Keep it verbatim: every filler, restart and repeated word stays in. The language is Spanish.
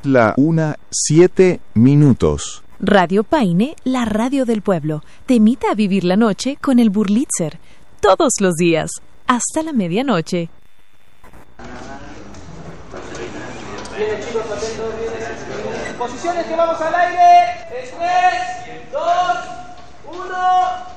La una, siete minutos. Radio Paine, la radio del pueblo, te invita a vivir la noche con el Burlitzer. Todos los días, hasta la medianoche. Bien, chicos, atentos, bien. Posiciones que vamos al aire. En tres, dos, uno.